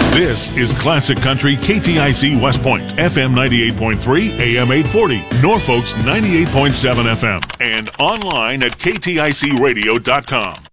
This is Classic Country KTIC West Point, FM 98.3, AM 840, Norfolk's 98.7 FM, and online at kticradio.com.